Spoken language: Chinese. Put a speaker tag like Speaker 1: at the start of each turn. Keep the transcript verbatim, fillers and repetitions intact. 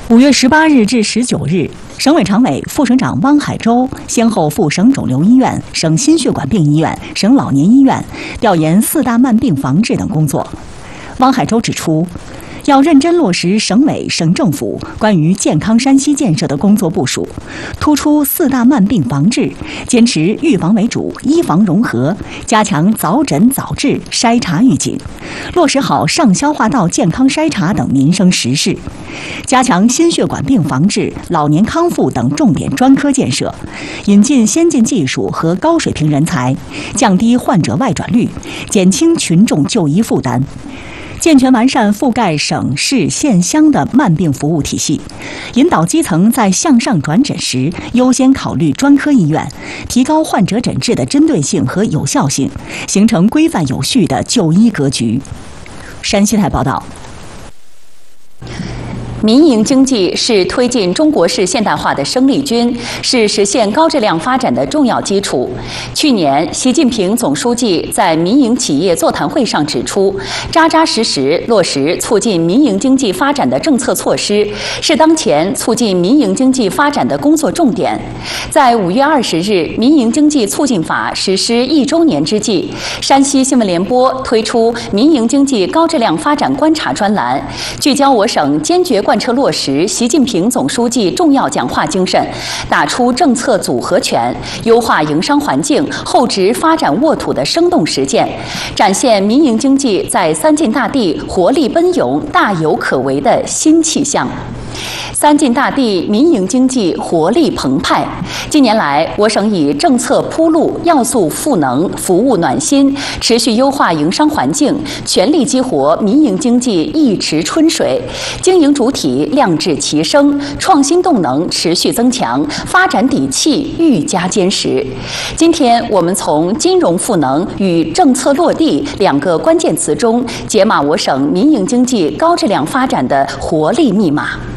Speaker 1: 五月十八日至十九日，省委常委、副省长汪海洲先后赴省肿瘤医院、省心血管病医院、省老年医院调研四大慢病防治等工作。汪海洲指出，要认真落实省委、省政府关于健康山西建设的工作部署，突出四大慢病防治，坚持预防为主、医防融合，加强早诊早治、筛查预警，落实好上消化道健康筛查等民生实事，加强心血管病防治、老年康复等重点专科建设，引进先进技术和高水平人才，降低患者外转率，减轻群众就医负担。健全完善覆盖省市县乡的慢病服务体系，引导基层在向上转诊时优先考虑专科医院，提高患者诊治的针对性和有效性，形成规范有序的就医格局。山西台报道。
Speaker 2: 民营经济是推进中国式现代化的生力军，是实现高质量发展的重要基础。去年，习近平总书记在民营企业座谈会上指出，扎扎实实落实促进民营经济发展的政策措施，是当前促进民营经济发展的工作重点。在五月二十日《民营经济促进法》实施一周年之际，山西新闻联播推出民营经济高质量发展观察专栏，聚焦我省坚决贯彻落实习近平总书记重要讲话精神，打出政策组合拳，优化营商环境、厚植发展沃土的生动实践，展现民营经济在三晋大地活力奔涌、大有可为的新气象。三晋大地民营经济活力澎湃。近年来，我省以政策铺路、要素赋能、服务暖心，持续优化营商环境，全力激活民营经济一池春水，经营主体亮质齐升，创新动能持续增强，发展底气愈加坚实。今天，我们从金融赋能与政策落地两个关键词中，解码我省民营经济高质量发展的活力密码。